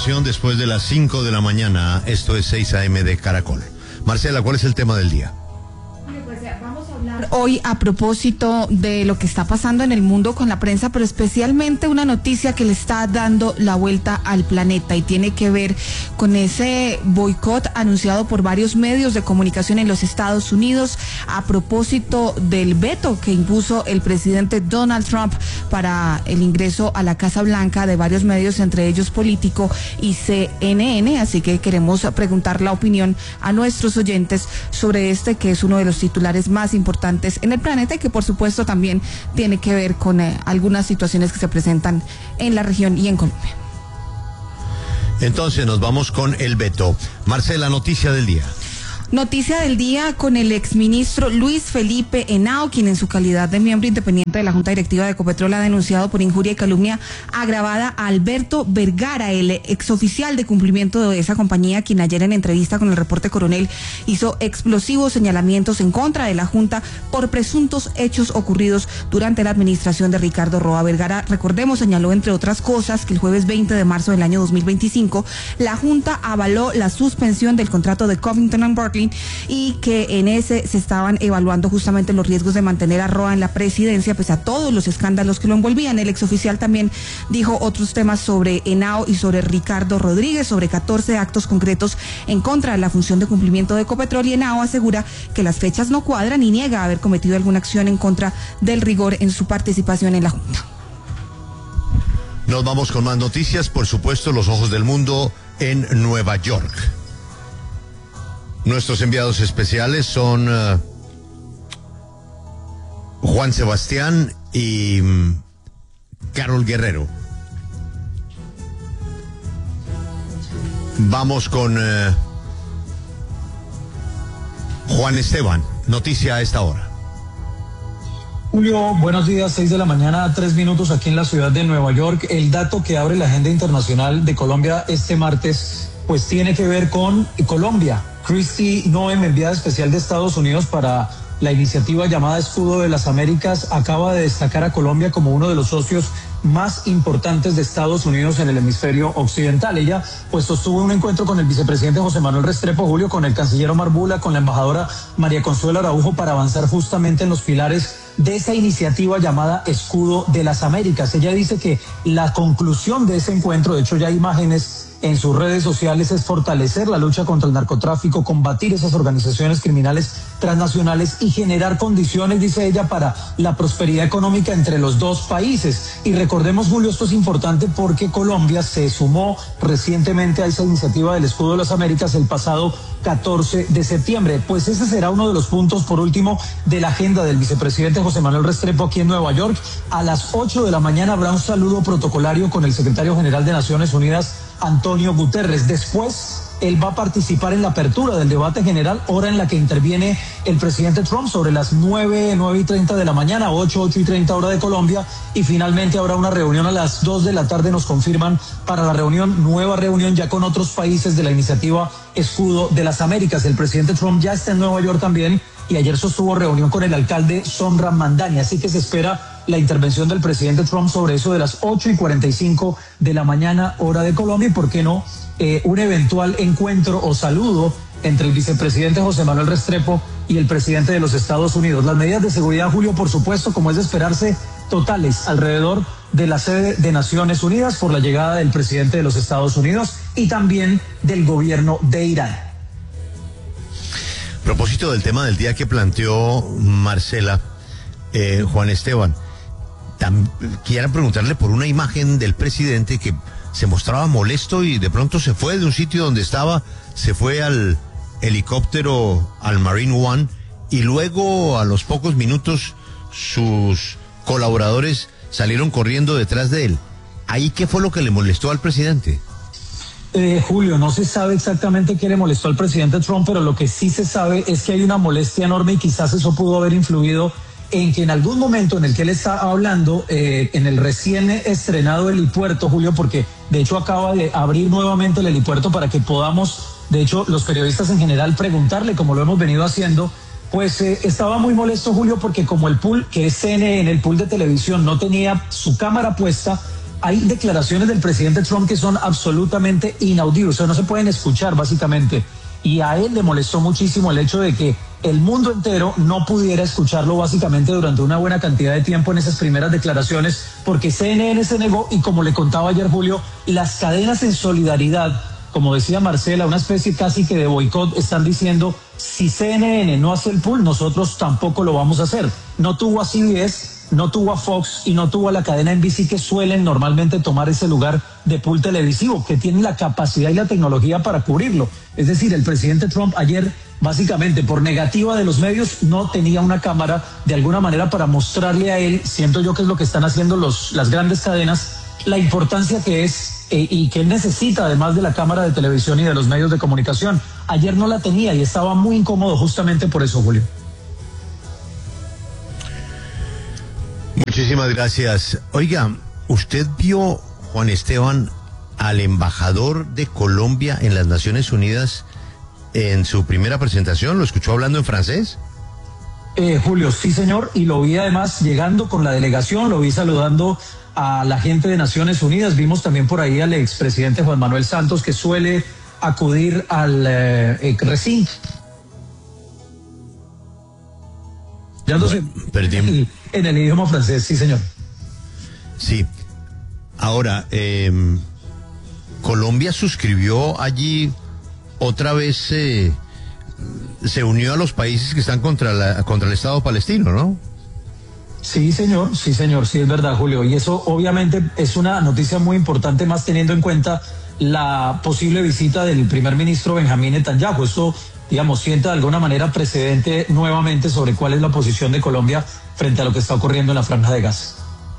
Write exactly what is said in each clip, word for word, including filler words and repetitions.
información después de las cinco de la mañana. Esto es seis a eme de Caracol. Marcela, ¿cuál es el tema del día? Hoy a propósito de lo que está pasando en el mundo con la prensa, pero especialmente una noticia que le está dando la vuelta al planeta y tiene que ver con ese boicot anunciado por varios medios de comunicación en los Estados Unidos a propósito del veto que impuso el presidente Donald Trump para el ingreso a la Casa Blanca de varios medios, entre ellos Político y C N N. Así que queremos preguntar la opinión a nuestros oyentes sobre este, que es uno de los titulares más importantes en el planeta y que por supuesto también tiene que ver con eh, algunas situaciones que se presentan en la región y en Colombia. Entonces nos vamos con el veto. Marcela, noticia del día. Noticia del día con el exministro Luis Felipe Henao, quien en su calidad de miembro independiente de la Junta Directiva de Ecopetrol ha denunciado por injuria y calumnia agravada a Alberto Vergara, el exoficial de cumplimiento de esa compañía, quien ayer en entrevista con el Reporte Coronel hizo explosivos señalamientos en contra de la Junta por presuntos hechos ocurridos durante la administración de Ricardo Roa. Vergara, recordemos, señaló entre otras cosas que el jueves veinte de marzo del año dos mil veinticinco la Junta avaló la suspensión del contrato de Covington and Burling y que en ese se estaban evaluando justamente los riesgos de mantener a Roa en la presidencia, pese a todos los escándalos que lo envolvían. El exoficial también dijo otros temas sobre Henao y sobre Ricardo Rodríguez, sobre catorce actos concretos en contra de la función de cumplimiento de Ecopetrol, y Henao asegura que las fechas no cuadran y niega haber cometido alguna acción en contra del rigor en su participación en la Junta. Nos vamos con más noticias, por supuesto, los ojos del mundo en Nueva York. Nuestros enviados especiales son uh, Juan Sebastián y um, Carol Guerrero. Vamos con uh, Juan Esteban. Noticia a esta hora. Julio, buenos días, seis de la mañana, tres minutos aquí en la ciudad de Nueva York. El dato que abre la agenda internacional de Colombia este martes, pues tiene que ver con Colombia. Kristi Noem, enviada especial de Estados Unidos para la iniciativa llamada Escudo de las Américas, acaba de destacar a Colombia como uno de los socios más importantes de Estados Unidos en el hemisferio occidental. Ella pues sostuvo un encuentro con el vicepresidente José Manuel Restrepo, Julio, con el canciller Omar Bula, con la embajadora María Consuelo Araujo, para avanzar justamente en los pilares de esa iniciativa llamada Escudo de las Américas. Ella dice que la conclusión de ese encuentro, de hecho ya hay imágenes en sus redes sociales, es fortalecer la lucha contra el narcotráfico, combatir esas organizaciones criminales transnacionales y generar condiciones, dice ella, para la prosperidad económica entre los dos países. Y recordemos, Julio, esto es importante porque Colombia se sumó recientemente a esa iniciativa del Escudo de las Américas el pasado catorce de septiembre. Pues ese será uno de los puntos, por último, de la agenda del vicepresidente José Manuel Restrepo aquí en Nueva York. A las ocho de la mañana habrá un saludo protocolario con el secretario general de Naciones Unidas, Antonio Guterres. Después, él va a participar en la apertura del debate general, hora en la que interviene el presidente Trump, sobre las nueve, nueve y treinta de la mañana, ocho, ocho y treinta hora de Colombia, y finalmente habrá una reunión a las dos de la tarde, nos confirman, para la reunión, nueva reunión ya con otros países de la iniciativa Escudo de las Américas. El presidente Trump ya está en Nueva York también, y ayer sostuvo reunión con el alcalde Sondra Mandani, así que se espera la intervención del presidente Trump sobre eso de las ocho y cuarenta y cinco de la mañana, hora de Colombia, y por qué no, eh, un eventual encuentro o saludo entre el vicepresidente José Manuel Restrepo y el presidente de los Estados Unidos. Las medidas de seguridad, Julio, por supuesto, como es de esperarse, totales alrededor de la sede de Naciones Unidas por la llegada del presidente de los Estados Unidos y también del gobierno de Irán. A propósito del tema del día que planteó Marcela, eh, Juan Esteban, tam, quiero preguntarle por una imagen del presidente que se mostraba molesto y de pronto se fue de un sitio donde estaba, se fue al helicóptero, al Marine One, y luego a los pocos minutos sus colaboradores salieron corriendo detrás de él. ¿Ahí qué fue lo que le molestó al presidente? Eh, Julio, no se sabe exactamente qué le molestó al presidente Trump, pero lo que sí se sabe es que hay una molestia enorme y quizás eso pudo haber influido en que en algún momento en el que él está hablando, eh, en el recién estrenado helipuerto, Julio, porque de hecho acaba de abrir nuevamente el helipuerto para que podamos, de hecho, los periodistas en general preguntarle, como lo hemos venido haciendo, pues eh, estaba muy molesto, Julio, porque como el pool, que es C N N, el pool de televisión, no tenía su cámara puesta, hay declaraciones del presidente Trump que son absolutamente inaudibles, o sea, no se pueden escuchar básicamente. Y a él le molestó muchísimo el hecho de que el mundo entero no pudiera escucharlo básicamente durante una buena cantidad de tiempo en esas primeras declaraciones, porque C N N se negó y, como le contaba ayer Julio, las cadenas en solidaridad, como decía Marcela, una especie casi que de boicot, están diciendo, si C N N no hace el pool, nosotros tampoco lo vamos a hacer. No tuvo a C B S, no tuvo a Fox y no tuvo a la cadena N B C, que suelen normalmente tomar ese lugar de pool televisivo, que tienen la capacidad y la tecnología para cubrirlo. Es decir, el presidente Trump ayer, básicamente por negativa de los medios, no tenía una cámara de alguna manera para mostrarle a él, siento yo que es lo que están haciendo los, las grandes cadenas, la importancia que es eh, y que él necesita, además de la cámara de televisión y de los medios de comunicación. Ayer no la tenía y estaba muy incómodo justamente por eso, Julio. Muchísimas gracias. Oiga, ¿usted vio, Juan Esteban, al embajador de Colombia en las Naciones Unidas en su primera presentación? ¿Lo escuchó hablando en francés? Eh, Julio, sí señor, y lo vi además llegando con la delegación, lo vi saludando a la gente de Naciones Unidas. Vimos también por ahí al expresidente Juan Manuel Santos, que suele acudir al eh, recinto. Bueno, perdimos. En el idioma francés, sí señor. Sí. Ahora, eh, Colombia suscribió allí otra vez, eh, se unió a los países que están contra la, contra el Estado palestino, ¿no? Sí, señor, sí, señor, sí, es verdad, Julio. Y eso obviamente es una noticia muy importante, más teniendo en cuenta la posible visita del primer ministro Benjamín Netanyahu. Esto, digamos, sienta de alguna manera precedente nuevamente sobre cuál es la posición de Colombia frente a lo que está ocurriendo en la Franja de Gaza.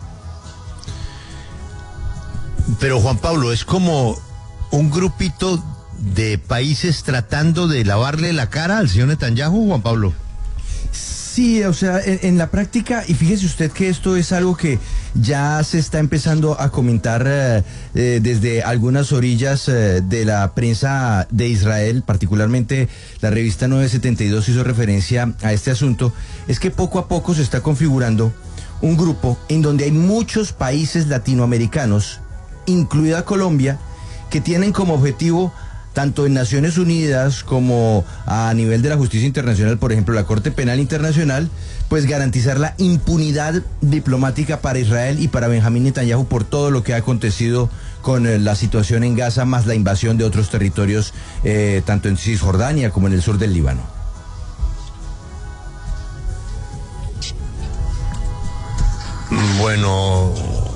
Pero, Juan Pablo, es como un grupito de países tratando de lavarle la cara al señor Netanyahu, Juan Pablo. Sí, o sea, en, en la práctica, y fíjese usted que esto es algo que ya se está empezando a comentar eh, eh, desde algunas orillas eh, de la prensa de Israel, particularmente la revista nueve setenta y dos hizo referencia a este asunto, es que poco a poco se está configurando un grupo en donde hay muchos países latinoamericanos, incluida Colombia, que tienen como objetivo, tanto en Naciones Unidas como a nivel de la justicia internacional, por ejemplo, la Corte Penal Internacional, pues garantizar la impunidad diplomática para Israel y para Benjamín Netanyahu por todo lo que ha acontecido con eh, la situación en Gaza, más la invasión de otros territorios, eh, tanto en Cisjordania como en el sur del Líbano. Bueno,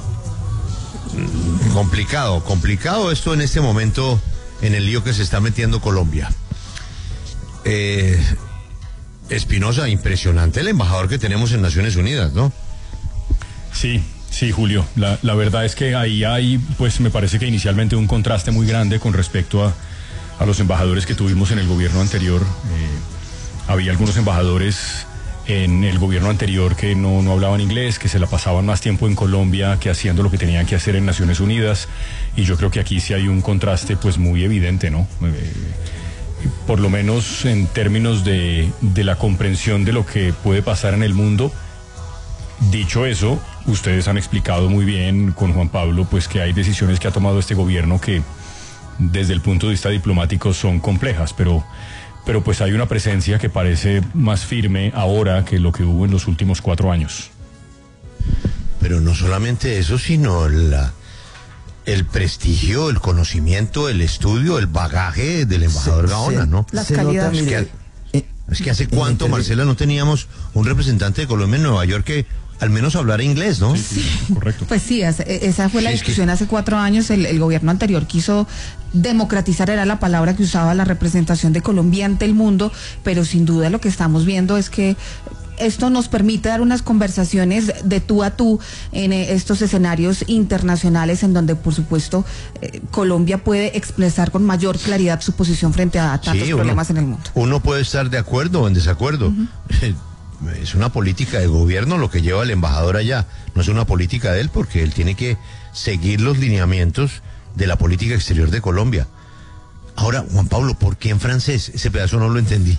complicado, complicado esto en este momento, en el lío que se está metiendo Colombia. Eh, Espinosa, impresionante el embajador que tenemos en Naciones Unidas, ¿no? Sí, sí, Julio. La, la verdad es que ahí hay, pues me parece que inicialmente un contraste muy grande con respecto a, a los embajadores que tuvimos en el gobierno anterior. Eh, había algunos embajadores en el gobierno anterior que no, no hablaban inglés, que se la pasaban más tiempo en Colombia que haciendo lo que tenían que hacer en Naciones Unidas, y yo creo que aquí sí hay un contraste pues muy evidente, ¿no? Eh, por lo menos en términos de, de la comprensión de lo que puede pasar en el mundo. Dicho eso, ustedes han explicado muy bien con Juan Pablo pues que hay decisiones que ha tomado este gobierno que desde el punto de vista diplomático son complejas, pero pero pues hay una presencia que parece más firme ahora que lo que hubo en los últimos cuatro años. Pero no solamente eso, sino la, el prestigio, el conocimiento, el estudio, el bagaje del embajador se, Gaona, se, ¿no? Las calidades. Es que, es que hace cuánto, Marcela, no teníamos un representante de Colombia en Nueva York que al menos hablar inglés, ¿no? Sí, sí, correcto. Pues sí, esa, esa fue la sí, discusión que... hace cuatro años. El, el gobierno anterior quiso democratizar, era la palabra que usaba la representación de Colombia ante el mundo, pero sin duda lo que estamos viendo es que esto nos permite dar unas conversaciones de tú a tú en estos escenarios internacionales en donde, por supuesto, eh, Colombia puede expresar con mayor claridad su posición frente a tantos sí, problemas uno, en el mundo. Uno puede estar de acuerdo o en desacuerdo. Uh-huh. Es una política de gobierno lo que lleva el embajador allá, no es una política de él, porque él tiene que seguir los lineamientos de la política exterior de Colombia. Ahora, Juan Pablo, ¿por qué en francés? Ese pedazo no lo entendí.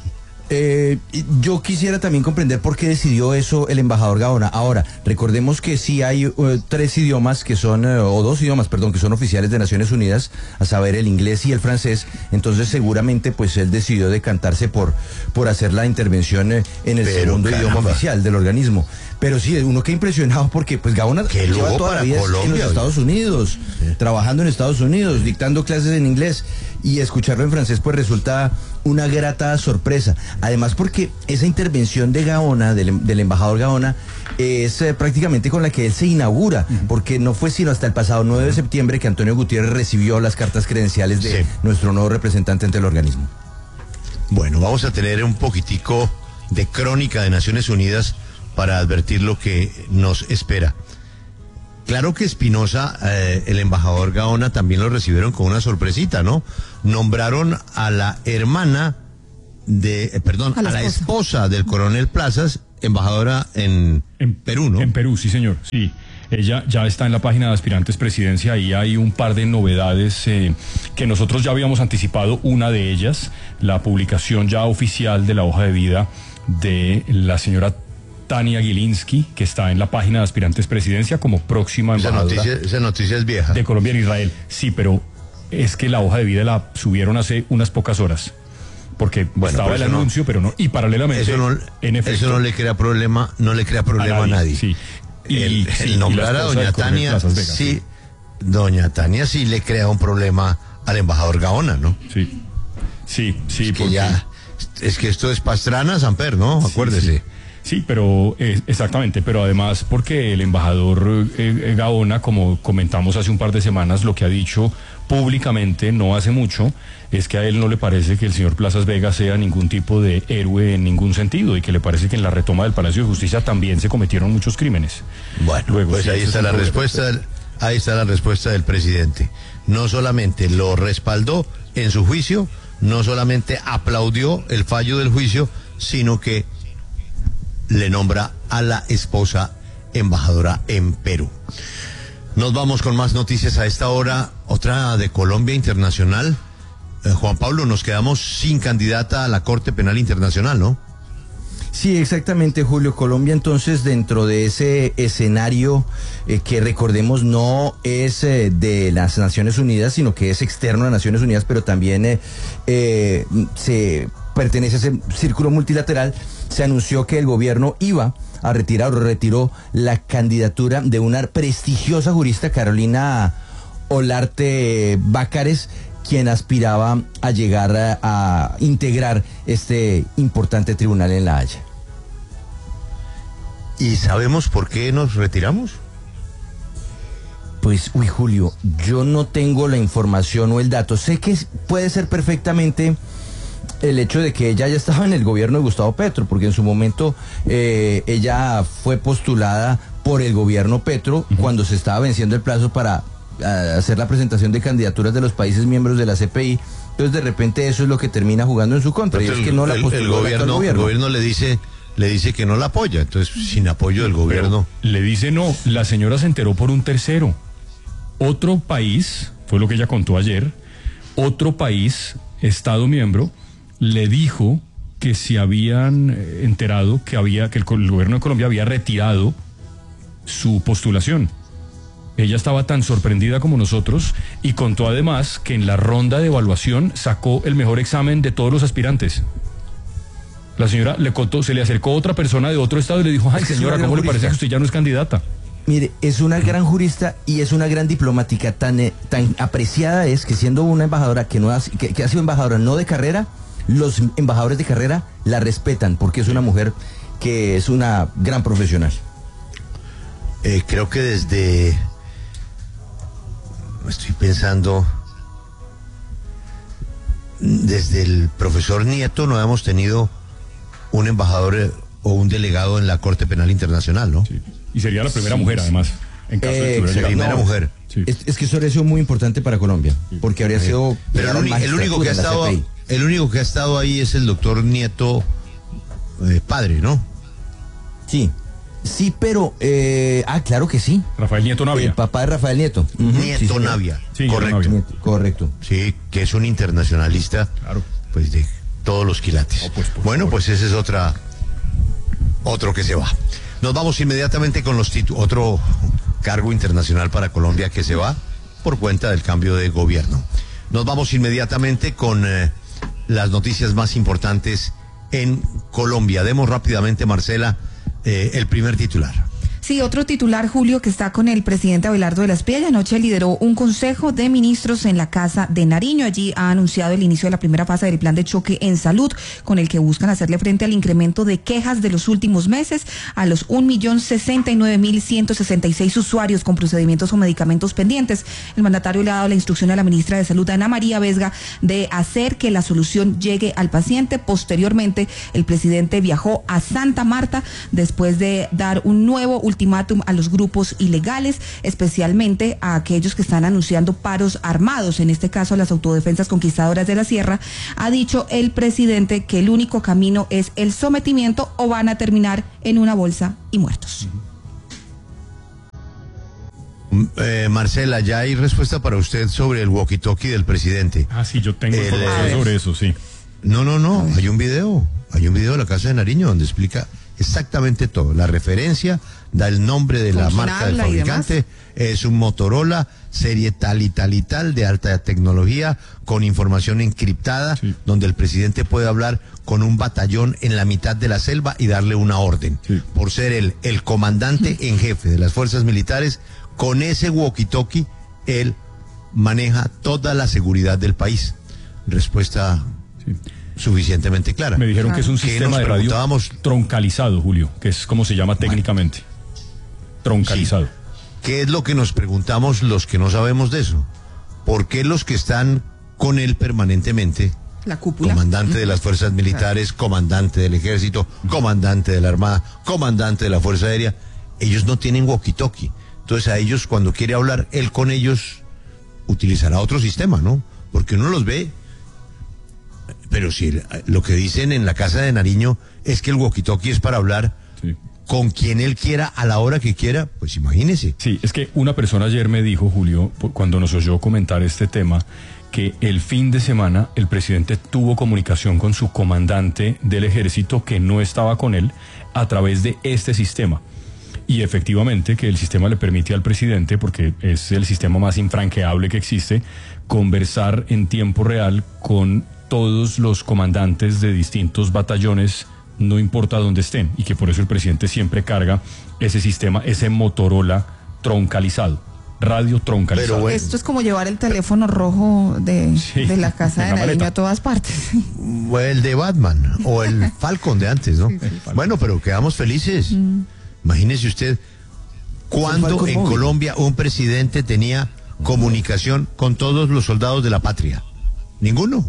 Eh, yo quisiera también comprender por qué decidió eso el embajador Gaona. Ahora, recordemos que sí hay uh, tres idiomas que son, uh, o dos idiomas, perdón, que son oficiales de Naciones Unidas, a saber el inglés y el francés. Entonces seguramente pues él decidió decantarse por, por hacer la intervención eh, en el Pero, segundo caramba. idioma oficial del organismo. Pero sí, uno queda impresionado porque pues Gaona Qué lleva lujo toda para la vida Colombia, en los oye. Estados Unidos, Sí. trabajando en Estados Unidos, dictando clases en inglés, y escucharlo en francés pues resulta una grata sorpresa. Además porque esa intervención de Gaona, del, del embajador Gaona, es eh, prácticamente con la que él se inaugura, uh-huh. porque no fue sino hasta el pasado nueve de septiembre que Antonio Gutiérrez recibió las cartas credenciales de Sí. nuestro nuevo representante ante el organismo. Bueno, vamos a tener un poquitico de crónica de Naciones Unidas para advertir lo que nos espera. Claro que Espinosa, eh, el embajador Gaona, también lo recibieron con una sorpresita, ¿no? Nombraron a la hermana de, eh, perdón, a la, a la esposa. esposa del coronel Plazas, embajadora en, En Perú, ¿no? En Perú, sí, señor. Sí. Ella ya está en la página de aspirantes presidencia y hay un par de novedades eh, que nosotros ya habíamos anticipado. Una de ellas, la publicación ya oficial de la hoja de vida de la señora Tania Gilinski, que está en la página de aspirantes presidencia como próxima Esa embajadora noticia, esa noticia es vieja. de Colombia en Israel. Sí, pero es que la hoja de vida la subieron hace unas pocas horas. Porque Bueno, estaba pero el eso no- anuncio, pero no. Y paralelamente, Eso no, en efecto, eso no le crea problema, no le crea problema a nadie. Sí. Y, el, sí, el y nombrar la a esposa doña del coronel Tania, Plazas Vega, sí, doña Tania sí le crea un problema al embajador Gaona, ¿no? Sí, sí, sí. Es que porque- ya, es que esto es Pastrana, Samper, ¿no? Acuérdese. Sí, sí, pero eh, exactamente, pero además porque el embajador eh, Gaona, como comentamos hace un par de semanas, lo que ha dicho públicamente no hace mucho es que a él no le parece que el señor Plazas Vega sea ningún tipo de héroe en ningún sentido y que le parece que en la retoma del Palacio de Justicia también se cometieron muchos crímenes. Bueno, Luego, pues sí, ahí ese está es la un problema. respuesta, del- ahí está la respuesta del presidente. No solamente lo respaldó en su juicio, no solamente aplaudió el fallo del juicio, sino que le nombra a la esposa embajadora en Perú. Nos vamos con más noticias a esta hora, otra de Colombia Internacional. Eh, Juan Pablo, nos quedamos sin candidata a la Corte Penal Internacional, ¿no? Sí, exactamente, Julio. Colombia entonces dentro de ese escenario eh, que recordemos no es eh, de las Naciones Unidas, sino que es externo a Naciones Unidas, pero también eh, eh, se pertenece a ese círculo multilateral, se anunció que el gobierno iba a retirar o retiró la candidatura de una prestigiosa jurista, Carolina Olarte Bácares, quien aspiraba a llegar a, a integrar este importante tribunal en La Haya. ¿Y sabemos por qué nos retiramos? Pues, uy, Julio, yo no tengo la información o el dato. Sé que puede ser perfectamente el hecho de que ella ya estaba en el gobierno de Gustavo Petro, porque en su momento eh, ella fue postulada por el gobierno Petro uh-huh. cuando se estaba venciendo el plazo para a hacer la presentación de candidaturas de los países miembros de la C P I. Entonces de repente eso es lo que termina jugando en su contra. Entonces, y es que no la el, postuló el, gobierno, el gobierno. El gobierno le dice, le dice que no la apoya. Entonces, sin apoyo del gobierno. Pero le dice no. La señora se enteró por un tercero. Otro país, fue lo que ella contó ayer, otro país, Estado miembro, le dijo que se habían enterado que había, que el, el gobierno de Colombia había retirado su postulación. Ella estaba tan sorprendida como nosotros y contó además que en la ronda de evaluación sacó el mejor examen de todos los aspirantes. La señora le contó, se le acercó otra persona de otro estado y le dijo, ay señora, ¿cómo le parece que usted ya no es candidata? Mire, es una gran jurista y es una gran diplomática, tan, eh, tan apreciada es que siendo una embajadora que, no ha, que, que ha sido embajadora no de carrera, los embajadores de carrera la respetan porque es una mujer que es una gran profesional. Eh, creo que desde... Estoy pensando... Desde el profesor Nieto no hemos tenido un embajador eh, o un delegado en la Corte Penal Internacional, ¿no? Sí. Y sería la primera sí, mujer, además, en caso eh, de que tuviera la primera no, mujer. Sí. Es, es que eso habría sido muy importante para Colombia, porque habría sido... Pero el, uni, el único que ha estado, el único que ha estado ahí es el doctor Nieto, eh, padre, ¿no? Sí, sí, pero eh, ah, claro que sí. Rafael Nieto Navia. El papá de Rafael Nieto. Uh-huh. Nieto sí, Navia. Sí, correcto. Navia. Nieto, correcto. Sí, que es un internacionalista, claro, pues de todos los quilates. Oh, pues, bueno, favor. pues ese es otra, otro que se va. Nos vamos inmediatamente con los títulos, otro cargo internacional para Colombia que se va por cuenta del cambio de gobierno. Nos vamos inmediatamente con eh, las noticias más importantes en Colombia. Demos rápidamente, Marcela, eh, el primer titular. Sí, otro titular, Julio, que está con el presidente Abelardo de la Espriella. Anoche lideró un consejo de ministros en la Casa de Nariño. Allí ha anunciado el inicio de la primera fase del plan de choque en salud, con el que buscan hacerle frente al incremento de quejas de los últimos meses a los un millón sesenta y nueve mil ciento sesenta y seis usuarios con procedimientos o medicamentos pendientes. El mandatario le ha dado la instrucción a la ministra de Salud, Ana María Vesga, de hacer que la solución llegue al paciente. Posteriormente, el presidente viajó a Santa Marta después de dar un nuevo ultimátum a los grupos ilegales, especialmente a aquellos que están anunciando paros armados, en este caso a las autodefensas conquistadoras de la sierra. Ha dicho el presidente que el único camino es el sometimiento o van a terminar en una bolsa y muertos. Eh, Marcela, ya hay respuesta para usted sobre el walkie-talkie del presidente. Ah, sí, yo tengo El, información eh, sobre eso, sí. No, no, no, hay un video, hay un video de la Casa de Nariño donde explica exactamente todo. La referencia, da el nombre de la ¿Con quién marca del habla y fabricante, es un Motorola, serie tal y tal y tal, de alta tecnología, con información encriptada, Sí. donde el presidente puede hablar con un batallón en la mitad de la selva y darle una orden. Sí. Por ser el, el comandante en jefe de las fuerzas militares, con ese walkie-talkie, él maneja toda la seguridad del país. Respuesta Sí. suficientemente clara. Me dijeron que es un ¿Qué sistema nos de radio preguntábamos? troncalizado, Julio, que es como se llama técnicamente. Troncalizado. ¿Qué es lo que nos preguntamos los que no sabemos de eso? ¿Por qué los que están con él permanentemente, La cúpula. comandante de las fuerzas militares, comandante del ejército, comandante de la armada, comandante de la fuerza aérea, ellos no tienen walkie-talkie? Entonces a ellos, cuando quiere hablar él con ellos, utilizará otro sistema, ¿no? Porque uno los ve, pero si el- lo que dicen en la Casa de Nariño es que el walkie-talkie es para hablar Sí. con quien él quiera, a la hora que quiera, pues imagínese. Sí, es que una persona ayer me dijo, Julio, pu- cuando nos oyó comentar este tema, que el fin de semana el presidente tuvo comunicación con su comandante del ejército que no estaba con él a través de este sistema. Y efectivamente que el sistema le permite al presidente, porque es el sistema más infranqueable que existe, conversar en tiempo real con todos los comandantes de distintos batallones, no importa dónde estén, y que por eso el presidente siempre carga ese sistema, ese Motorola troncalizado, radio troncalizado. Pero bueno. Esto es como llevar el teléfono rojo de, Sí, de la Casa en de la Nariño maleta. a todas partes. O el de Batman, o el Falcon de antes, ¿no? Bueno, pero quedamos felices. Imagínese usted, cuando Falcon en móvil. Colombia un presidente tenía comunicación con todos los soldados de la patria. Ninguno.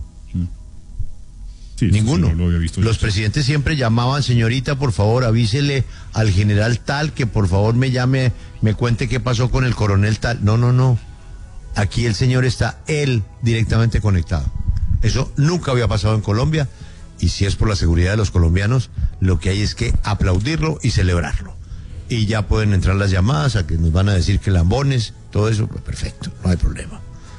Sí, eso sí, Ninguno. no lo había visto yo. Los presidentes siempre llamaban, señorita, por favor, avísele al general tal que por favor me llame, me cuente qué pasó con el coronel tal. No, no, no. Aquí el señor está él directamente conectado. Eso nunca había pasado en Colombia, y si es por la seguridad de los colombianos, lo que hay es que aplaudirlo y celebrarlo. Y ya pueden entrar las llamadas a que nos van a decir que lambones, todo eso, pues perfecto, no hay problema.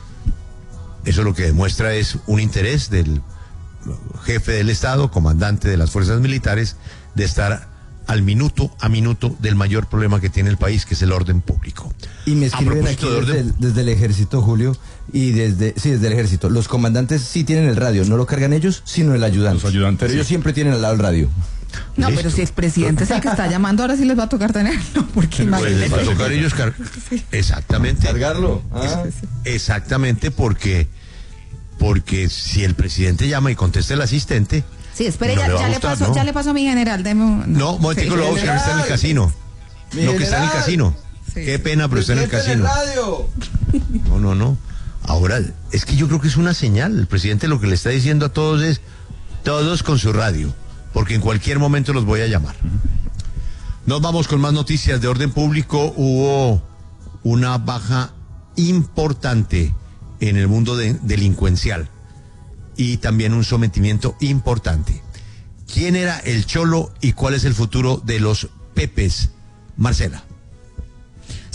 Eso lo que demuestra es un interés del jefe del Estado, comandante de las fuerzas militares, de estar al minuto a minuto del mayor problema que tiene el país, que es el orden público. Y me A escriben aquí propósito de desde orden- el, desde el ejército, Julio, y desde, sí, desde el ejército. Los comandantes sí tienen el radio, no lo cargan ellos, sino el ayudante. Los ayudantes, Pero sí. ellos siempre tienen al lado el radio. No, Listo. pero si el presidente es el que está llamando, ahora sí les va a tocar tenerlo, porque Pues les va a imagínese. tocar ellos car- Exactamente. ¿Cargarlo? Ah. Exactamente, porque porque si el presidente llama y contesta el asistente, Sí, espere, no ya, le va a ya le gustar, pasó, ¿no? ya le pasó a mi general. Deme un- No, un momentico, Sí. lo vamos a ver, está en el casino. Mi No, que está en el general. casino. Sí. Qué pena, pero está en el casino. radio! No, no, no. Ahora, es que yo creo que es una señal. El presidente lo que le está diciendo a todos es, todos con su radio, porque en cualquier momento los voy a llamar. Nos vamos con más noticias de orden público. Hubo una baja importante en el mundo de- delincuencial y también un sometimiento importante. ¿Quién era el Cholo y cuál es el futuro de los Pepes? Marcela.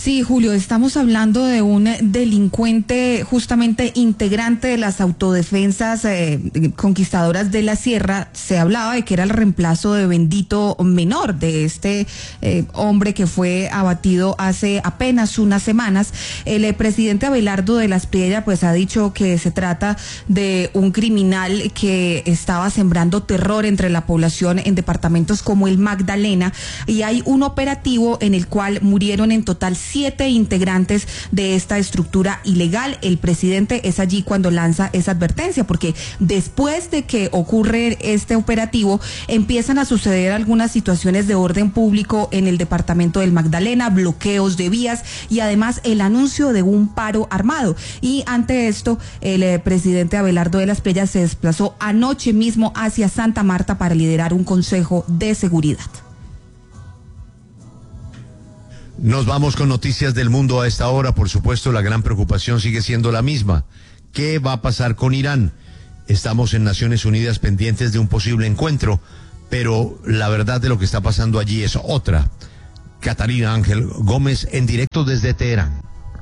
Sí, Julio, estamos hablando de un delincuente justamente integrante de las autodefensas eh, conquistadoras de la Sierra. Se hablaba de que era el reemplazo de Bendito Menor, de este eh, hombre que fue abatido hace apenas unas semanas. El eh, presidente Abelardo de la Espriella pues ha dicho que se trata de un criminal que estaba sembrando terror entre la población en departamentos como el Magdalena, y hay un operativo en el cual murieron en total siete integrantes de esta estructura ilegal. El presidente es allí cuando lanza esa advertencia, porque después de que ocurre este operativo empiezan a suceder algunas situaciones de orden público en el departamento del Magdalena, bloqueos de vías y además el anuncio de un paro armado. Y ante esto el eh, presidente Abelardo de la Espriella se desplazó anoche mismo hacia Santa Marta para liderar un consejo de seguridad. Nos vamos con noticias del mundo a esta hora. Por supuesto, la gran preocupación sigue siendo la misma. ¿Qué va a pasar con Irán? Estamos en Naciones Unidas pendientes de un posible encuentro, pero la verdad de lo que está pasando allí es otra. Catalina Ángel Gómez en directo desde Teherán.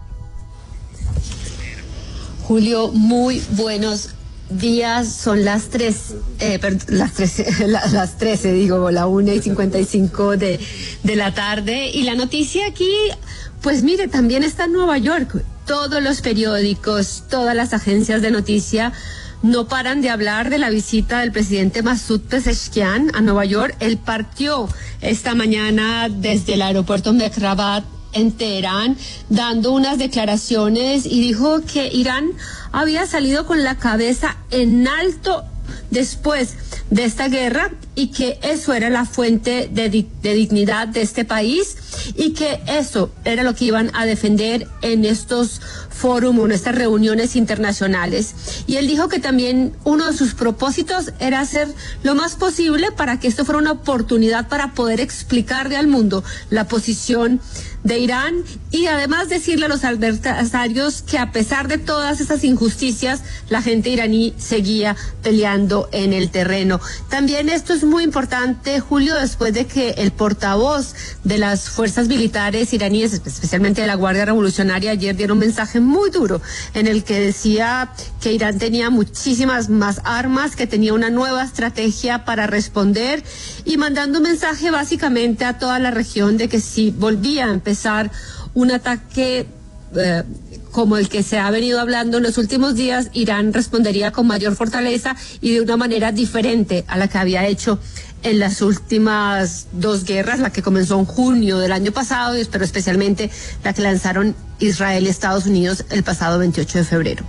Julio, muy buenos días. Son las tres, eh, perdón, las trece, la, las trece, digo, la una y cincuenta y cinco de, de la tarde. Y la noticia aquí, pues mire, también está en Nueva York. Todos los periódicos, todas las agencias de noticia no paran de hablar de la visita del presidente Masoud Pezeshkian a Nueva York. Él partió esta mañana desde el aeropuerto Mehrabad en Teherán, dando unas declaraciones, y dijo que Irán había salido con la cabeza en alto después de esta guerra, y que eso era la fuente de, di de dignidad de este país, y que eso era lo que iban a defender en estos fórum, en estas reuniones internacionales. Y él dijo que también uno de sus propósitos era hacer lo más posible para que esto fuera una oportunidad para poder explicarle al mundo la posición de Irán, y además decirle a los adversarios que a pesar de todas esas injusticias, la gente iraní seguía peleando en el terreno. También esto es muy importante, Julio, después de que el portavoz de las fuerzas militares iraníes, especialmente de la Guardia Revolucionaria, ayer dieron un mensaje muy duro en el que decía que Irán tenía muchísimas más armas, que tenía una nueva estrategia para responder, y mandando un mensaje básicamente a toda la región de que si volvía a empezar un ataque eh, como el que se ha venido hablando en los últimos días, Irán respondería con mayor fortaleza y de una manera diferente a la que había hecho en las últimas dos guerras, la que comenzó en junio del año pasado, pero especialmente la que lanzaron Israel y Estados Unidos el pasado veintiocho de febrero.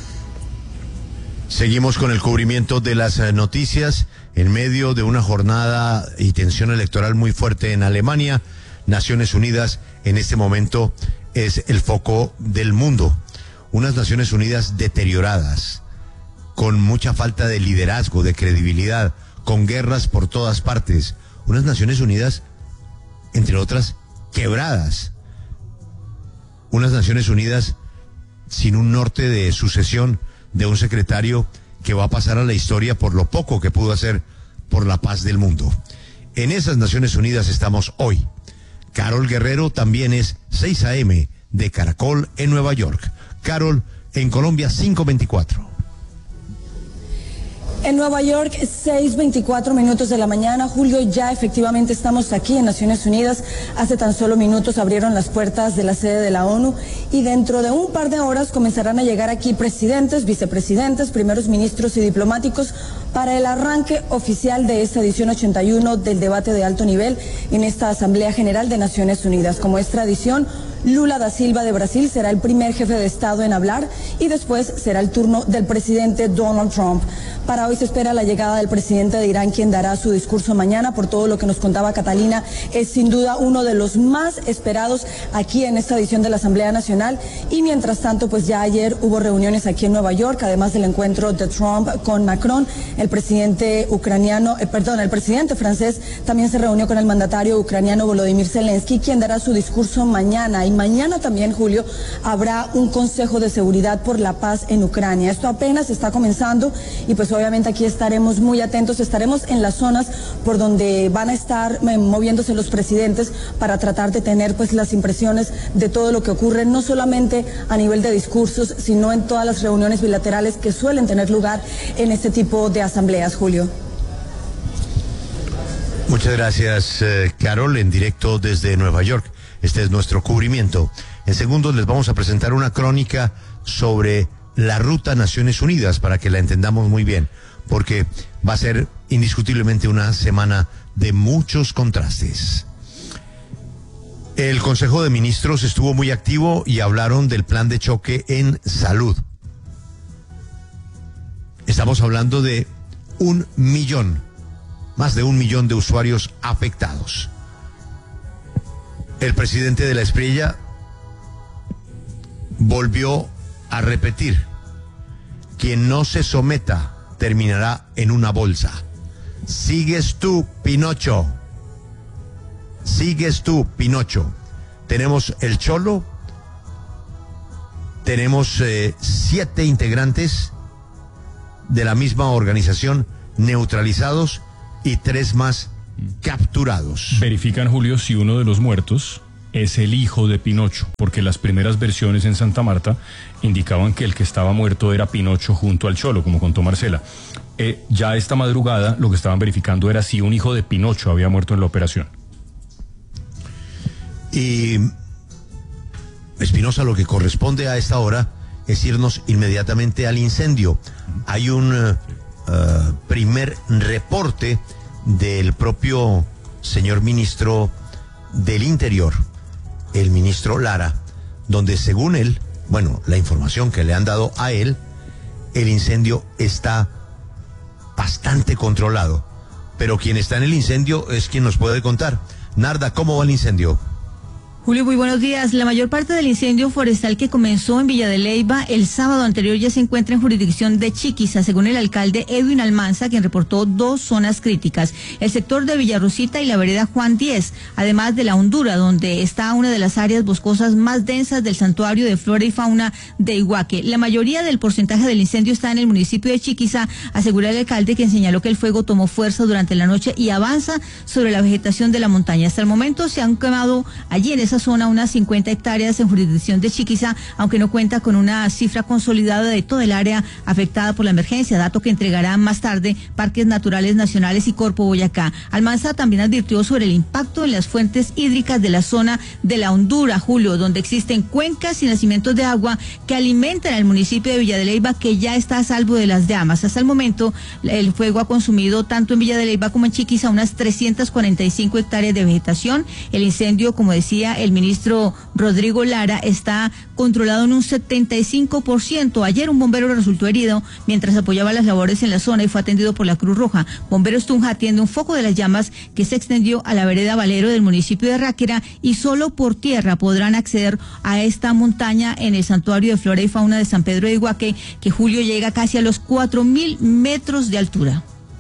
Seguimos con el cubrimiento de las eh, noticias en medio de una jornada y tensión electoral muy fuerte en Alemania. Naciones Unidas en este momento es el foco del mundo. Unas Naciones Unidas deterioradas, con mucha falta de liderazgo, de credibilidad, con guerras por todas partes. Unas Naciones Unidas, entre otras, quebradas. Unas Naciones Unidas sin un norte de sucesión de un secretario que va a pasar a la historia por lo poco que pudo hacer por la paz del mundo. En esas Naciones Unidas estamos hoy. Carol Guerrero también es seis a eme de Caracol en Nueva York. Carol, en Colombia, cinco veinticuatro. En Nueva York, seis veinticuatro minutos de la mañana. Julio, ya efectivamente estamos aquí en Naciones Unidas. Hace tan solo minutos abrieron las puertas de la sede de la ONU, y dentro de un par de horas comenzarán a llegar aquí presidentes, vicepresidentes, primeros ministros y diplomáticos para el arranque oficial de esta edición ochenta y uno del debate de alto nivel en esta Asamblea General de Naciones Unidas. Como es tradición, Lula da Silva de Brasil será el primer jefe de Estado en hablar, y después será el turno del presidente Donald Trump. Para hoy se espera la llegada del presidente de Irán, quien dará su discurso mañana. Por todo lo que nos contaba Catalina, es sin duda uno de los más esperados aquí en esta edición de la Asamblea Nacional. Y mientras tanto, pues ya ayer hubo reuniones aquí en Nueva York, además del encuentro de Trump con Macron. El presidente ucraniano, eh, perdón, el presidente francés también se reunió con el mandatario ucraniano Volodymyr Zelensky, quien dará su discurso mañana. Hay mañana también, Julio, habrá un Consejo de Seguridad por la Paz en Ucrania. Esto apenas está comenzando y pues obviamente aquí estaremos muy atentos, estaremos en las zonas por donde van a estar eh, moviéndose los presidentes para tratar de tener pues las impresiones de todo lo que ocurre, no solamente a nivel de discursos, sino en todas las reuniones bilaterales que suelen tener lugar en este tipo de asambleas, Julio. Muchas gracias, eh, Carol, en directo desde Nueva York. Este es nuestro cubrimiento. En segundos les vamos a presentar una crónica sobre la ruta Naciones Unidas para que la entendamos muy bien, porque va a ser indiscutiblemente una semana de muchos contrastes. El Consejo de Ministros estuvo muy activo y hablaron del plan de choque en salud. Estamos hablando de un millón, más de un millón de usuarios afectados. El presidente de la Espriella volvió a repetir: quien no se someta terminará en una bolsa. Sigues tú, Pinocho. Sigues tú, Pinocho. Tenemos el Cholo, tenemos eh, siete integrantes de la misma organización neutralizados y tres más capturados. Verifican, Julio, si uno de los muertos es el hijo de Pinocho, porque las primeras versiones en Santa Marta indicaban que el que estaba muerto era Pinocho junto al Cholo, como contó Marcela. Eh, ya esta madrugada lo que estaban verificando era si un hijo de Pinocho había muerto en la operación. Y Espinosa, lo que corresponde a esta hora es irnos inmediatamente al incendio. Hay un uh, uh, primer reporte del propio señor ministro del Interior, el ministro Lara, donde según él, bueno, la información que le han dado a él, el incendio está bastante controlado. Pero quien está en el incendio es quien nos puede contar. Narda, ¿cómo va el incendio? Julio, muy buenos días. La mayor parte del incendio forestal que comenzó en Villa de Leyva el sábado anterior ya se encuentra en jurisdicción de Chiquiza, según el alcalde Edwin Almanza, quien reportó dos zonas críticas: el sector de Villarrosita y la vereda Juan diez, además de la Hondura, donde está una de las áreas boscosas más densas del santuario de flora y fauna de Iguaque. La mayoría del porcentaje del incendio está en el municipio de Chiquiza, asegura el alcalde, quien señaló que el fuego tomó fuerza durante la noche y avanza sobre la vegetación de la montaña. Hasta el momento se han quemado allí en esa zona unas cincuenta hectáreas en jurisdicción de Chiquiza, aunque no cuenta con una cifra consolidada de toda el área afectada por la emergencia, dato que entregará más tarde Parques Naturales Nacionales y Corpo Boyacá. Almanza también advirtió sobre el impacto en las fuentes hídricas de la zona de la Hondura, Julio, donde existen cuencas y nacimientos de agua que alimentan al municipio de Villa de Leyva, que ya está a salvo de las llamas. Hasta el momento, el fuego ha consumido tanto en Villa de Leyva como en Chiquiza unas trescientas cuarenta y cinco hectáreas de vegetación. El incendio, como decía el ministro Rodrigo Lara, está controlado en un setenta y cinco por ciento. Ayer un bombero resultó herido mientras apoyaba las labores en la zona y fue atendido por la Cruz Roja. Bomberos Tunja atiende un foco de las llamas que se extendió a la vereda Valero del municipio de Ráquera, y solo por tierra podrán acceder a esta montaña en el santuario de flora y fauna de San Pedro de Iguaque, que, Julio, llega casi a los cuatro mil metros de altura.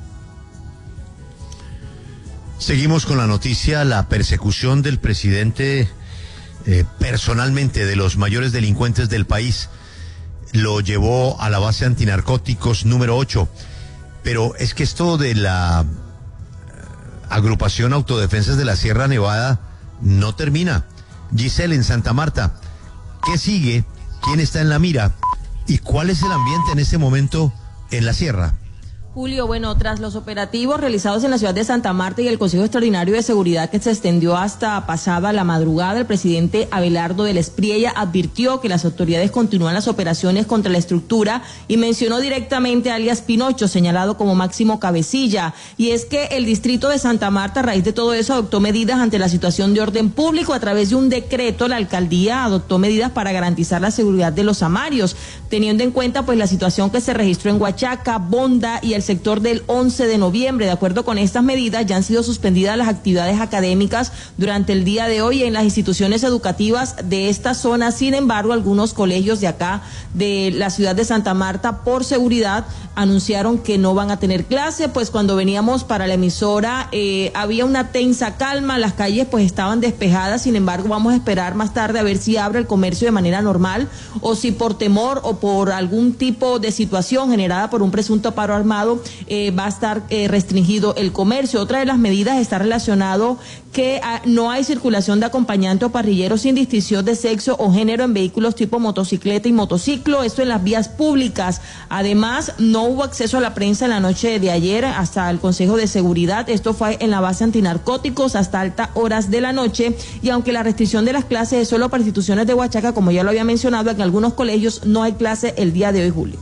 Seguimos con la noticia: la persecución del presidente Eh, personalmente de los mayores delincuentes del país lo llevó a la base antinarcóticos número ocho. Pero es que esto de la eh, agrupación Autodefensas de la Sierra Nevada no termina. Giselle, en Santa Marta, ¿qué sigue? ¿Quién está en la mira? ¿Y cuál es el ambiente en este momento en la sierra? Julio, bueno, tras los operativos realizados en la ciudad de Santa Marta y el Consejo Extraordinario de Seguridad, que se extendió hasta pasada la madrugada, el presidente Abelardo de la Espriella advirtió que las autoridades continúan las operaciones contra la estructura y mencionó directamente a alias Pinocho, señalado como máximo cabecilla. Y es que el distrito de Santa Marta, a raíz de todo eso, adoptó medidas ante la situación de orden público. A través de un decreto, la alcaldía adoptó medidas para garantizar la seguridad de los amarios, teniendo en cuenta pues la situación que se registró en Huachaca, Bonda y el sector del once de noviembre. De acuerdo con estas medidas, ya han sido suspendidas las actividades académicas durante el día de hoy en las instituciones educativas de esta zona. Sin embargo, algunos colegios de acá, de la ciudad de Santa Marta, por seguridad, anunciaron que no van a tener clase. Pues cuando veníamos para la emisora eh, había una tensa calma, las calles pues estaban despejadas. Sin embargo, vamos a esperar más tarde a ver si abre el comercio de manera normal o si por temor o por algún tipo de situación generada por un presunto paro armado eh, va a estar eh, restringido el comercio. Otra de las medidas está relacionado que ah, no hay circulación de acompañante o parrillero sin distinción de sexo o género en vehículos tipo motocicleta y motociclo, esto en las vías públicas. Además, no hubo acceso a la prensa en la noche de ayer hasta el Consejo de Seguridad. Esto fue en la base antinarcóticos hasta altas horas de la noche, y aunque la restricción de las clases es solo para instituciones de Huachaca, como ya lo había mencionado, en algunos colegios no hay clase el día de hoy, Julio.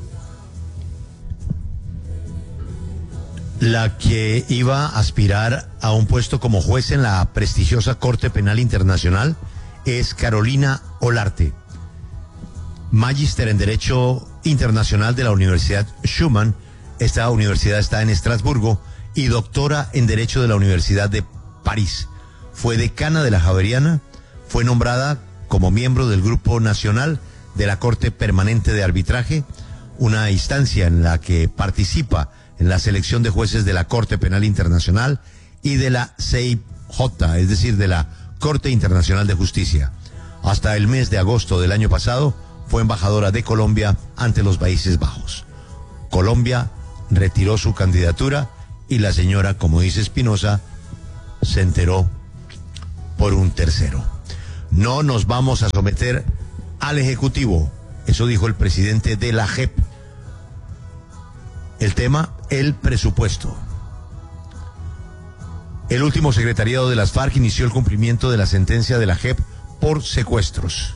La que iba a aspirar a un puesto como juez en la prestigiosa Corte Penal Internacional es Carolina Olarte, magíster en Derecho Internacional de la Universidad Schumann. Esta universidad está en Estrasburgo, y doctora en Derecho de la Universidad de París. Fue decana de la Javeriana, fue nombrada como miembro del Grupo Nacional de la Corte Permanente de Arbitraje, una instancia en la que participa en la selección de jueces de la Corte Penal Internacional y de la C I J, es decir, de la Corte Internacional de Justicia. Hasta el mes de agosto del año pasado fue embajadora de Colombia ante los Países Bajos. Colombia retiró su candidatura y la señora, como dice Espinosa, se enteró por un tercero. No nos vamos a someter al Ejecutivo, eso dijo el presidente de la J E P. El tema, el presupuesto. El último secretariado de las FARC inició el cumplimiento de la sentencia de la J E P por secuestros.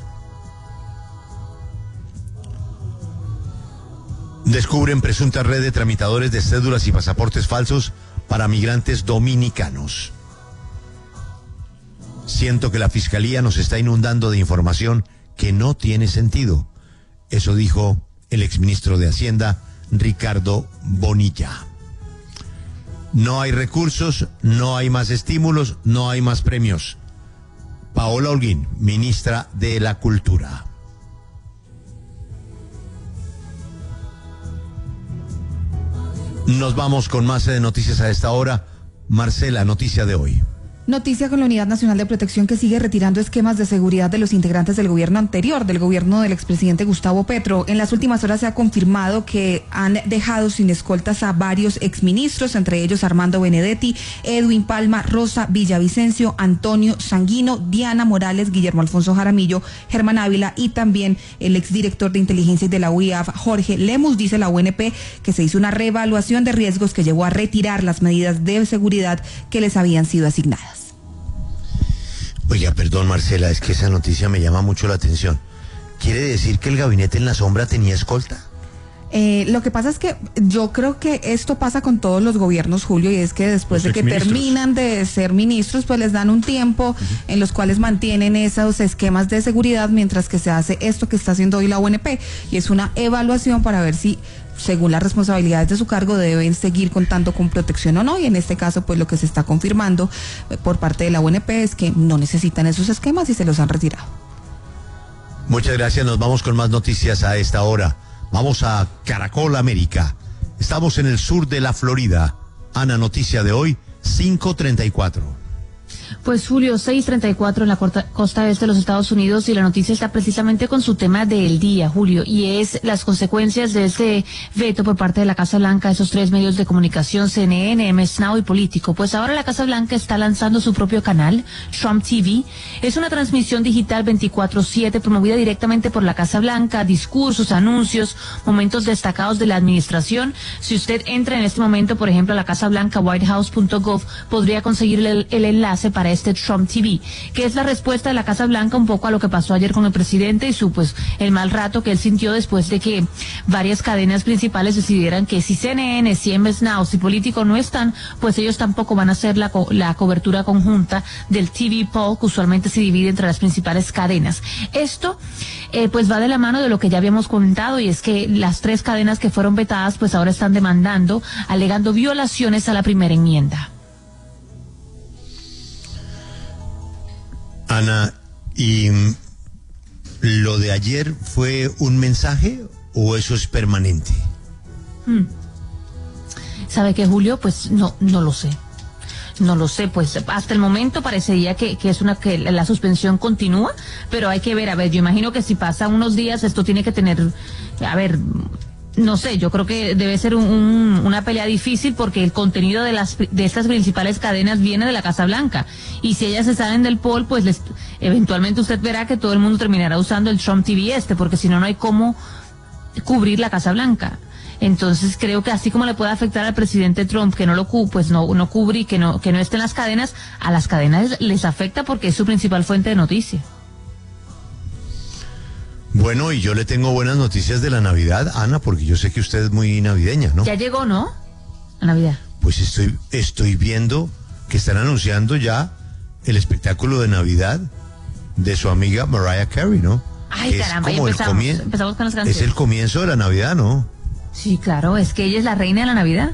Descubren presunta red de tramitadores de cédulas y pasaportes falsos para migrantes dominicanos. Siento que la Fiscalía nos está inundando de información que no tiene sentido. Eso dijo el exministro de Hacienda, Ricardo Bonilla. No hay recursos, no hay más estímulos, no hay más premios. Paola Holguín, ministra de la Cultura. Nos vamos con más de noticias a esta hora. Marcela, noticia de hoy. Noticia con la Unidad Nacional de Protección, que sigue retirando esquemas de seguridad de los integrantes del gobierno anterior, del gobierno del expresidente Gustavo Petro. En las últimas horas se ha confirmado que han dejado sin escoltas a varios exministros, entre ellos Armando Benedetti, Edwin Palma, Rosa Villavicencio, Antonio Sanguino, Diana Morales, Guillermo Alfonso Jaramillo, Germán Ávila y también el exdirector de inteligencia y de la U I A F, Jorge Lemus. Dice la U N P que se hizo una reevaluación de riesgos que llevó a retirar las medidas de seguridad que les habían sido asignadas. Oiga, perdón, Marcela, es que esa noticia me llama mucho la atención. ¿Quiere decir que el gabinete en la sombra tenía escolta? Eh, lo que pasa es que yo creo que esto pasa con todos los gobiernos, Julio, y es que después de que terminan de ser ministros, pues les dan un tiempo uh-huh. en los cuales mantienen esos esquemas de seguridad, mientras que se hace esto que está haciendo hoy la U N P, y es una evaluación para ver si, según las responsabilidades de su cargo, deben seguir contando con protección o no, y en este caso pues lo que se está confirmando por parte de la U N P es que no necesitan esos esquemas y se los han retirado. Muchas gracias, nos vamos con más noticias a esta hora. Vamos a Caracol América. Estamos en el sur de la Florida. Ana, noticia de hoy, cinco treinta y cuatro. Pues Julio, seis treinta y cuatro en la costa, costa este de los Estados Unidos, y la noticia está precisamente con su tema del día, Julio, y es las consecuencias de este veto por parte de la Casa Blanca a esos tres medios de comunicación, C N N, M S Now y Político. Pues ahora la Casa Blanca está lanzando su propio canal, Trump T V. Es una transmisión digital veinticuatro siete promovida directamente por la Casa Blanca, discursos, anuncios, momentos destacados de la administración. Si usted entra en este momento, por ejemplo, a la Casa Blanca, white house punto gov, podría conseguir el, el enlace para para este Trump T V, que es la respuesta de la Casa Blanca un poco a lo que pasó ayer con el presidente y su, pues, el mal rato que él sintió después de que varias cadenas principales decidieran que si C N N, si M S Now, si Político no están, pues ellos tampoco van a hacer la, co la cobertura conjunta del T V poll, que usualmente se divide entre las principales cadenas. Esto, eh, pues va de la mano de lo que ya habíamos comentado, y es que las tres cadenas que fueron vetadas, pues ahora están demandando, alegando violaciones a la primera enmienda. Ana, ¿y lo de ayer fue un mensaje o eso es permanente? Hmm. ¿Sabe qué, Julio? Pues no, no lo sé. No lo sé, pues hasta el momento parecería que, que es una que la suspensión continúa, pero hay que ver, a ver, yo imagino que si pasa unos días esto tiene que tener, a ver, no sé, yo creo que debe ser un, un, una pelea difícil porque el contenido de las de estas principales cadenas viene de la Casa Blanca, y si ellas se salen del poll, pues les, eventualmente usted verá que todo el mundo terminará usando el Trump T V este, porque si no, no hay cómo cubrir la Casa Blanca. Entonces creo que así como le puede afectar al presidente Trump que no lo cu pues no no cubre y que no que no esté en las cadenas, a las cadenas les afecta porque es su principal fuente de noticias. Bueno, y yo le tengo buenas noticias de la Navidad, Ana, porque yo sé que usted es muy navideña, ¿no? Ya llegó, ¿no? La Navidad. Pues estoy estoy viendo que están anunciando ya el espectáculo de Navidad de su amiga Mariah Carey, ¿no? Ay, que caramba, es como empezamos, el empezamos con las canciones. Es el comienzo de la Navidad, ¿no? Sí, claro, es que ella es la reina de la Navidad.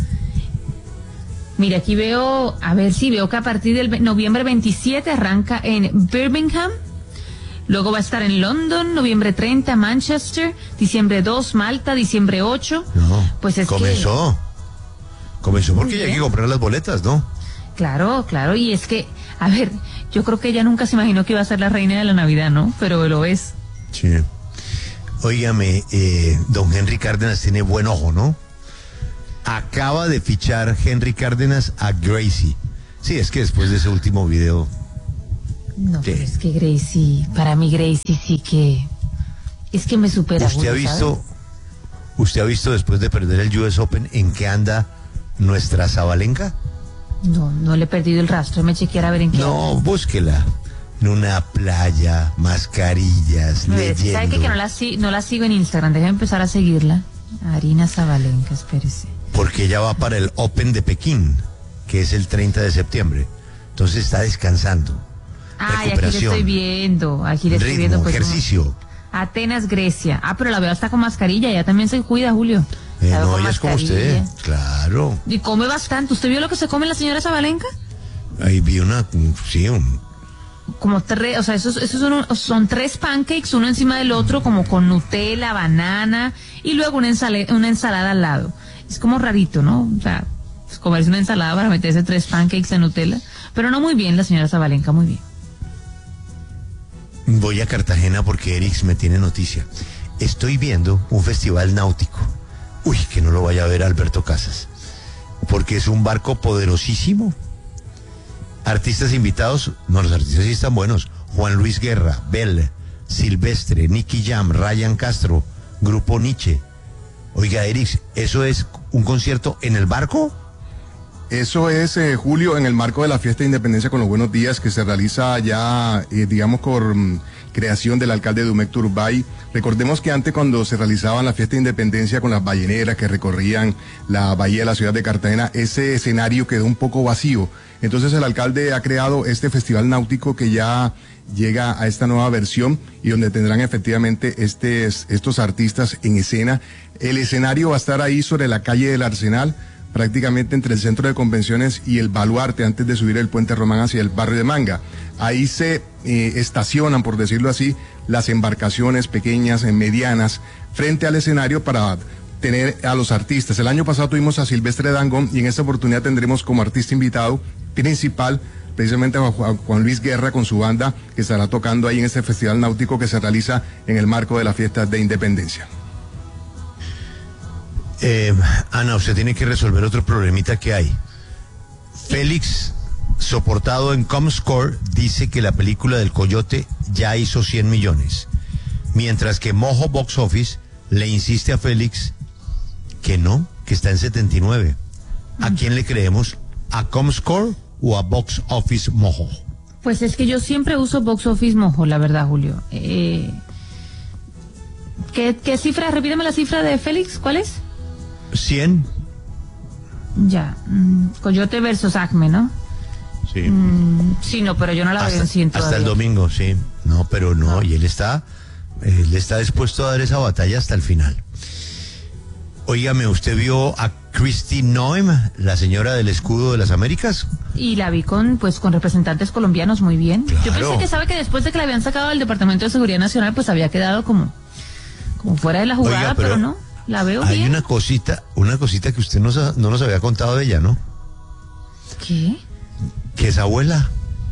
Mira, aquí veo, a ver si veo que a partir del noviembre veintisiete arranca en Birmingham, luego va a estar en London, noviembre treinta, Manchester, diciembre dos, Malta, diciembre ocho. No, pues es comenzó. Que... Comenzó porque ya hay que comprar las boletas, ¿no? Claro, claro, y es que, a ver, yo creo que ella nunca se imaginó que iba a ser la reina de la Navidad, ¿no? Pero lo es. Sí. Óigame, eh, don Henry Cárdenas tiene buen ojo, ¿no? Acaba de fichar Henry Cárdenas a Gracie. Sí, es que después de ese último video... No, sí. Pero es que Gracie, para mí Gracie sí que... Es que me supera. ¿Usted ha visto, ¿sabes? ¿Usted ha visto después de perder el U S Open en qué anda nuestra Zabalenka? No, no le he perdido el rastro, me chequeara a ver en qué No, anda. Búsquela. En una playa, mascarillas, Ver, leyendo. ¿sabe que, que no, la, no la sigo en Instagram? Déjame empezar a seguirla. Arina Zabalenka, espérese. Porque ella va para el Open de Pekín, que es el treinta de septiembre. Entonces está descansando. Ay, aquí le estoy viendo. Aquí le estoy ritmo, viendo. Pues, ejercicio. Un... Atenas, Grecia. Ah, pero la veo hasta con mascarilla. Ella también se cuida, Julio. Eh, no, ella es como usted. Claro. Y come bastante. ¿Usted vio lo que se come la señora Zabalenka? Ahí vi una, sí, un... como tres, o sea, esos, esos son, son tres pancakes, uno encima del otro, como con Nutella, banana, y luego una, ensale, una ensalada al lado. Es como rarito, ¿no? O sea, pues comerse una ensalada para meterse tres pancakes de Nutella. Pero no muy bien la señora Zabalenka, muy bien. Voy a Cartagena porque Erix me tiene noticia. Estoy viendo un festival náutico. Uy, que no lo vaya a ver Alberto Casas. Porque es un barco poderosísimo. Artistas invitados, no, los artistas sí están buenos. Juan Luis Guerra, Bell, Silvestre, Nicky Jam, Ryan Castro, Grupo Nietzsche. Oiga, Erix, ¿eso es un concierto en el barco? Eso es, eh, Julio, en el marco de la Fiesta de Independencia con los Buenos Días, que se realiza ya, eh, digamos, por um, creación del alcalde Dumec Turbay. Recordemos que antes, cuando se realizaban la Fiesta de Independencia con las balleneras que recorrían la bahía de la ciudad de Cartagena, ese escenario quedó un poco vacío. Entonces el alcalde ha creado este festival náutico que ya llega a esta nueva versión y donde tendrán efectivamente estes, estos artistas en escena. El escenario va a estar ahí sobre la calle del Arsenal, prácticamente entre el centro de convenciones y el Baluarte, antes de subir el puente Román hacia el barrio de Manga. Ahí se eh, estacionan, por decirlo así, las embarcaciones pequeñas, medianas, frente al escenario para tener a los artistas. El año pasado tuvimos a Silvestre Dangond y en esta oportunidad tendremos como artista invitado principal precisamente a Juan Luis Guerra con su banda, que estará tocando ahí en este festival náutico que se realiza en el marco de la Fiesta de Independencia. Eh, Ana, usted tiene que resolver otro problemita que hay. Félix, soportado en Comscore, dice que la película del Coyote ya hizo cien millones. Mientras que Mojo Box Office le insiste a Félix que no, que está en setenta y nueve. ¿A quién le creemos? ¿A Comscore o a Box Office Mojo? Pues es que yo siempre uso Box Office Mojo, la verdad, Julio. Eh, ¿qué, ¿Qué cifra? Repíteme la cifra de Félix, ¿cuál es? cien. Ya, mm, Coyote versus Acme, ¿no? Sí. Mm, sí, no, pero yo no la hasta, veo en cien hasta todavía. el domingo, sí. No, pero no, no. Y él está, él está dispuesto a dar esa batalla hasta el final. Óigame, ¿usted vio a Kristi Noem, la señora del escudo de las Américas? Y la vi con, pues, con representantes colombianos muy bien. Claro. Yo pensé que sabe que después de que la habían sacado del Departamento de Seguridad Nacional, pues había quedado como, como fuera de la jugada, Oiga, pero, pero no, la veo hay bien. Hay una cosita, una cosita que usted no, no nos había contado de ella, ¿no? ¿Qué? Que es abuela.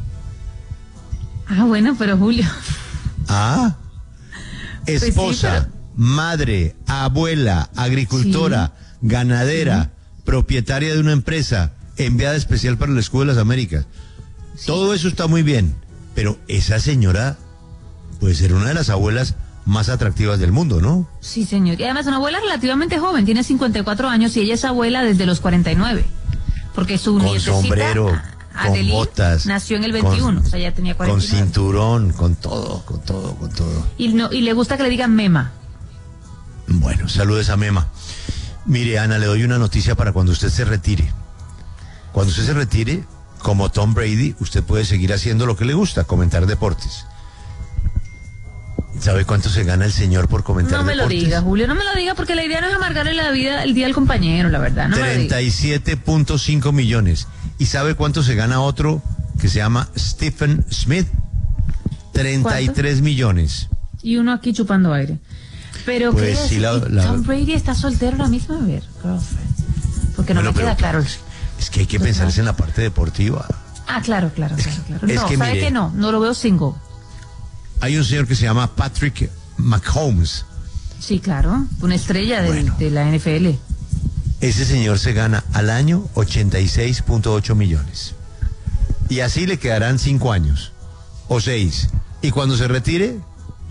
Ah, bueno, pero Julio. Ah, esposa, pues sí, pero... madre, abuela, agricultora, sí. ganadera, sí. propietaria de una empresa, enviada especial para el escudo de las Américas. Sí. Todo eso está muy bien, pero esa señora puede ser una de las abuelas más atractivas del mundo, ¿no? Sí, señor. Y además una abuela relativamente joven, tiene cincuenta y cuatro años y ella es abuela desde los cuarenta y nueve. Porque su con nietecita, sombrero, Adeline, con botas, nació en el veintiuno, con, o sea, ya tenía cuarenta y nueve. Con cinturón, con todo, con todo, con todo. Y, no, y le gusta que le digan Mema. Bueno, saludes a Mema. Mire, Ana, le doy una noticia para cuando usted se retire. Cuando usted se retire, como Tom Brady, usted puede seguir haciendo lo que le gusta, comentar deportes. ¿Sabe cuánto se gana el señor por comentar deportes? No me deportes? lo diga, Julio, no me lo diga, porque la idea no es amargarle la vida el día al compañero, la verdad. No treinta y siete punto cinco millones. ¿Y sabe cuánto se gana otro que se llama Stephen Smith? treinta y tres ¿Cuánto? Millones. Y uno aquí chupando aire. Pero pues sí, la, la... Tom Brady está soltero la misma vez, porque no bueno, me queda claro. Es, es que hay que pensarse en la parte deportiva. Ah, claro, claro, es, claro, claro. Es no, que, ¿sabe mire, que no? No lo veo single. Hay un señor que se llama Patrick Mahomes. Sí, claro, una estrella de, bueno, de la N F L. Ese señor se gana al año ochenta y seis punto ocho millones. Y así le quedarán cinco años, o seis. Y cuando se retire,